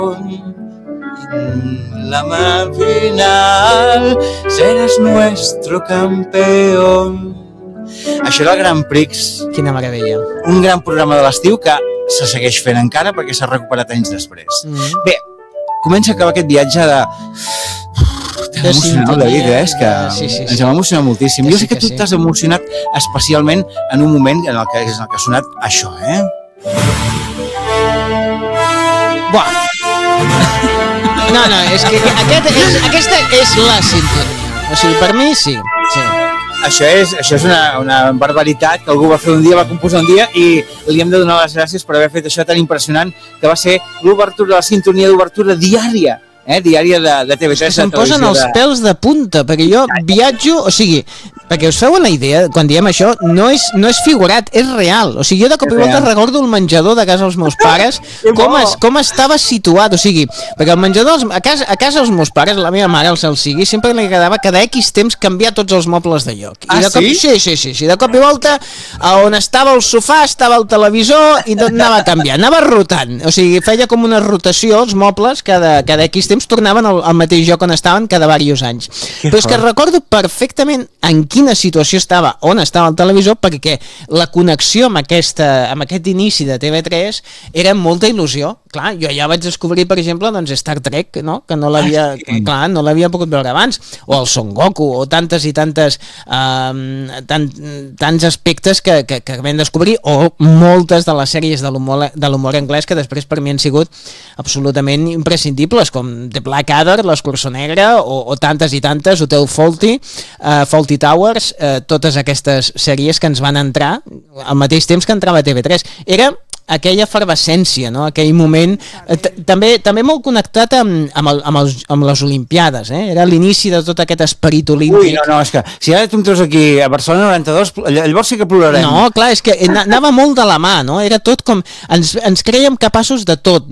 La final serás nuestro campeón. Això era el Grand Prix. Quina meravella. Un gran programa de l'estiu que se segueix fent encara perquè s'ha recuperat anys després. Bé, comença a acabar aquest viatge de... T'ha emocionat, David, és que ens hem emocionat moltíssim. Jo sé que tu t'has emocionat especialment en un moment en el que ha sonat això, Buah! No, és que aquesta és la sintonia. O sigui, per mi sí. Això és una barbaritat que algú va fer un dia, va composar un dia i li hem de donar les gràcies per haver fet això tan impressionant que va ser l'obertura, la sintonia d'obertura diària de TV3. És que se'm posen els pèls de punta, perquè jo viatjo, o sigui, perquè us feu una idea, quan diem això, no és figurat, és real. O sigui, jo de cop i volta recordo el menjador de casa dels meus pares, com estava situat, o sigui, perquè el menjador, a casa dels meus pares, la meva mare, el cel sigui, sempre li agradava cada X temps canviar tots els mobles de lloc. Sí? Sí. De cop i volta, on estava el sofà, estava el televisor, i tot anava canviant, anava rotant. O sigui, feia com una rotació, els mobles, cada X temps tornaven al mateix lloc on estaven cada diversos anys. Però és que recordo perfectament en quina situació estava, on estava el televisor, perquè la connexió amb aquest inici de TV3 era molta il·lusió. Clar, jo ja vaig descobrir, per exemple, doncs Star Trek, no? Que no l'havia pogut veure abans, o el Son Goku, o tantes i tantes tants aspectes que vam descobrir, o moltes de les sèries de l'humor anglès que després per mi han sigut absolutament imprescindibles, com The Blackadder, l'Escurçó Negre, o tantes i tantes, Hotel Fawlty Towers, totes aquestes sèries que ens van entrar al mateix temps que entrava TV3. Era aquella efervescència, no? Aquell moment, també molt connectat amb les Olimpiades, Era l'inici de tot aquest esperit olímpic. Ui, no, és que si ara tu em treus aquí a Barcelona 92, llavors sí que plorarem. No, clar, és que anava molt de la mà, no? Era tot com... Ens crèiem capaços de tot,